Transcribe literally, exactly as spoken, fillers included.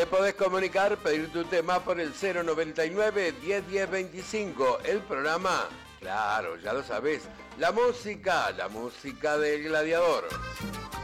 Te podés comunicar, pedir tu tema por el cero noventa y nueve, diez, diez, veinticinco. El programa, claro, ya lo sabés, la música, la música del gladiador.